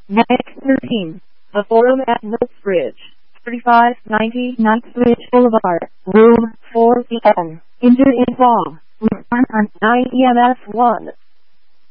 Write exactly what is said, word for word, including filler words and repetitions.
Next thirteen. The Forum at Knightsbridge, thirty-five ninety Knightsbridge Boulevard, room four E N. Enter in law. Return on nine E M S one.